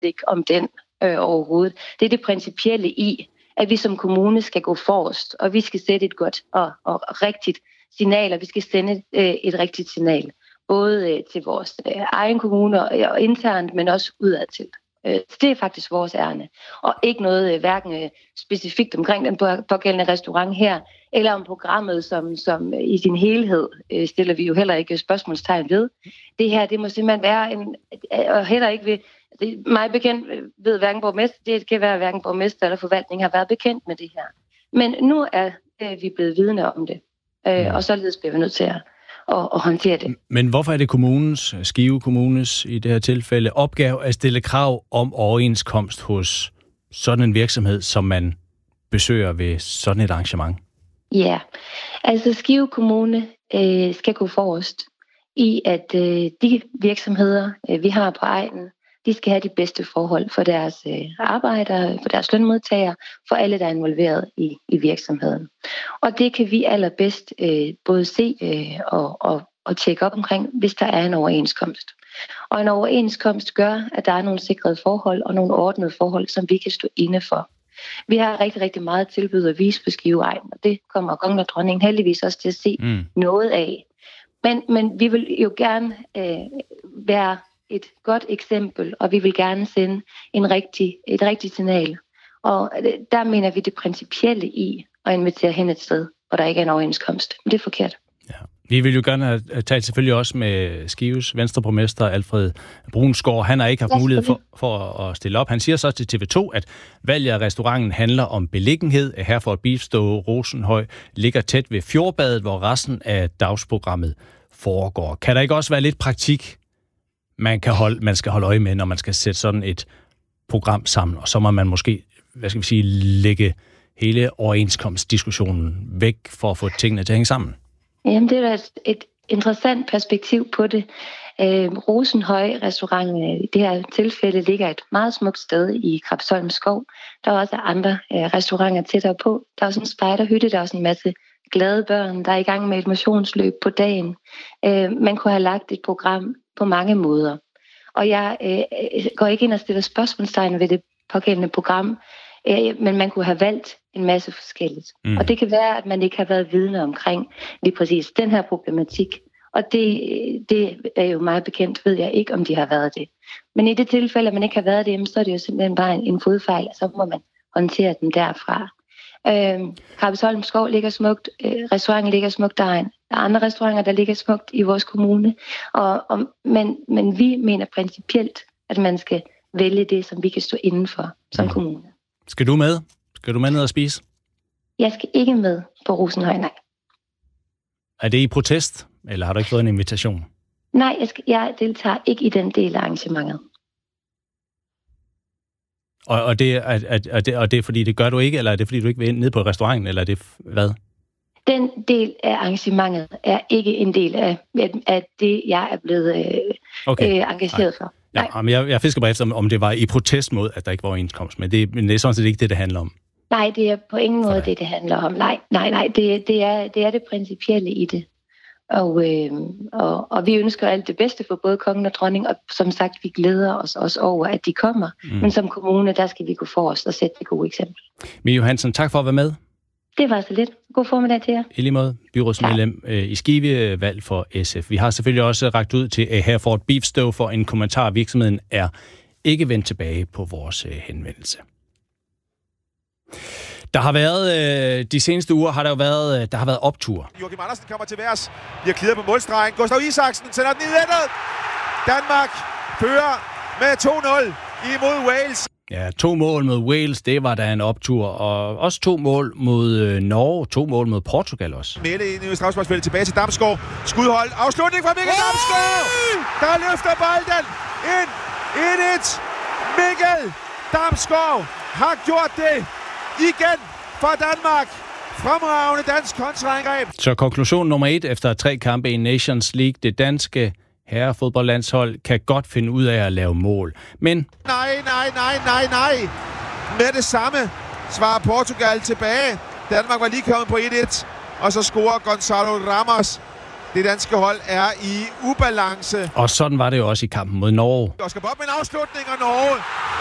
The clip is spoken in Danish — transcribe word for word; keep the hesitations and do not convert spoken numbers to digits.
overblik om den øh, overhovedet. Det er det principielle i, at vi som kommune skal gå forrest, og vi skal sætte et godt og, og rigtigt signal, og vi skal sende øh, et rigtigt signal, både øh, til vores øh, egen kommune og, og internt, men også udadtil. Øh, det er faktisk vores ærne, og ikke noget øh, hverken øh, specifikt omkring den pågældende restaurant her, eller om programmet, som, som øh, i sin helhed øh, stiller vi jo heller ikke spørgsmålstegn ved. Det her, det må simpelthen være en, og heller ikke ved, det, mig bekendt ved hverken borgmester, det kan være hverken borgmester eller forvaltning har været bekendt med det her. Men nu er øh, vi blevet vidne om det, øh, og således bliver vi nødt til at, at, at håndtere det. Men hvorfor er det kommunens, Skive Kommunes i det her tilfælde, opgave at stille krav om overenskomst hos sådan en virksomhed, som man besøger ved sådan et arrangement? Ja, altså Skive Kommune øh, skal gå forrest i, at øh, de virksomheder, øh, vi har på egnen, de skal have de bedste forhold for deres øh, arbejdere, for deres lønmodtagere, for alle, der er involveret i, i virksomheden. Og det kan vi allerbedst øh, både se øh, og, og, og tjekke op omkring, hvis der er en overenskomst. Og en overenskomst gør, at der er nogle sikrede forhold og nogle ordnede forhold, som vi kan stå inde for. Vi har rigtig, rigtig meget tilbud at vise på Skiveegnen, og det kommer kongen og dronningen heldigvis også til at se mm. noget af. Men, men vi vil jo gerne øh, være et godt eksempel, og vi vil gerne sende en rigtig, et rigtigt signal. Og der mener vi det principielle i at invitere hen et sted, hvor der ikke er en overenskomst. Men det er forkert. Ja. Vi vil jo gerne have talt selvfølgelig også med Skives venstreborgmester Alfred Brunsgaard. Han har ikke haft mulighed for, for at stille op. Han siger så til T V to, at valget af restauranten handler om beliggenhed. Herford Beefstøve Rosenhøj ligger tæt ved Fjordbadet, hvor resten af dagsprogrammet foregår. Kan der ikke også være lidt praktik, man, kan holde, man skal holde øje med, når man skal sætte sådan et program sammen? Og så må man måske, hvad skal vi sige, lægge hele overenskomstdiskussionen væk for at få tingene til at hænge sammen. Jamen, det er da et, et interessant perspektiv på det. Øh, Rosenhøj restaurant i det her tilfælde ligger et meget smukt sted i Krebsholm Skov. Der er også andre øh, restauranter tættere på. Der er også en spejderhytte, der er også en masse glade børn, der er i gang med et motionsløb på dagen. Øh, man kunne have lagt et program på mange måder. Og jeg øh, går ikke ind og stiller spørgsmålstegn ved det pågældende program, øh, men man kunne have valgt en masse forskelligt. Mm. Og det kan være, at man ikke har været vidne omkring lige præcis den her problematik. Og det, det er jo meget bekendt, ved jeg ikke, om de har været det. Men i det tilfælde, at man ikke har været det, så er det jo simpelthen bare en, en fodfejl, og så må man håndtere den derfra. Øh, Krebsholm Skov ligger smukt, øh, restauranten ligger smukt, der er, en, der er andre restauranter, der ligger smukt i vores kommune. Og, og, men, men vi mener principielt, at man skal vælge det, som vi kan stå indenfor som mm. kommune. Skal du med? Skal du med ned og spise? Jeg skal ikke med på Rosenhøj, nej. Er det i protest, eller har du ikke fået en invitation? Nej, jeg, skal, jeg deltager ikke i den del af arrangementet. Og, og, det, er, er, er det, og det er fordi, det gør du ikke, eller er det fordi, du ikke vil ind ned på restauranten, eller er det hvad? Den del af arrangementet er ikke en del af, af det, jeg er blevet øh, okay. øh, engageret for. Ja, men jeg, jeg fisker bare efter, om det var i protest mod, at der ikke var overenskomst, men det, men det er sådan set ikke det, det handler om. Nej, det er på ingen måde det, det handler om. Nej, nej, nej, det, det, er, det er det principielle i det. Og, øh, og, og vi ønsker alt det bedste for både kongen og dronning, og som sagt, vi glæder os også over, at de kommer. Mm. Men som kommune, der skal vi gå forrest og sætte det gode eksempel. Mie Johansen, tak for at være med. Det var så lidt. God formiddag til jer. I lige måde, byrådsmedlem ja. i Skive, valg for S F. Vi har selvfølgelig også rakt ud til Herford Beefstøve for en kommentar. Virksomheden er ikke vendt tilbage på vores henvendelse. Der har været, øh, de seneste uger har der jo været, øh, der har været optur. Joachim Andersen kommer til værs, bliver clearet på målstregen. Gustav Isaksen sender den i nettet. Danmark fører med to nul imod Wales. Ja, to mål mod Wales, det var da en optur. Og også to mål mod øh, Norge, to mål mod Portugal også. Mette ind i strafsparksfeltet, tilbage til Damsgaard. Skudhold, afslutning fra Mikkel Damsgaard. Der løfter bolden ind. et et. Mikkel Damsgaard har gjort det igen for Danmark. Fremragende dansk kontraangreb. Så konklusion nummer et efter tre kampe i Nations League. Det danske herrefodboldlandshold kan godt finde ud af at lave mål. Men nej, nej, nej, nej, nej. Med det samme svarer Portugal tilbage. Danmark var lige kommet på et et. Og så scorer Gonzalo Ramos Det danske hold er i ubalance. Og sådan var det jo også i kampen mod Norge. Oscar Bob med en afslutning, og Norge